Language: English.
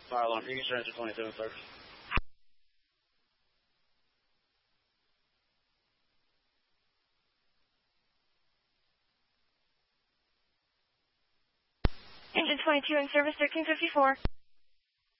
Fire alarm. You can transfer 27 service. Engine 22 in service 1354.